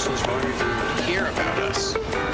was wondering if you would hear about us.